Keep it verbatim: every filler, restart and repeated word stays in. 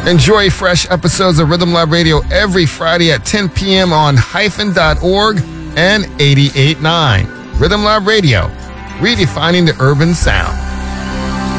Enjoy fresh episodes of Rhythm Lab Radio every Friday at ten p.m. on hyphen dot org and eighty-eight point nine. Rhythm Lab Radio, redefining the urban sound.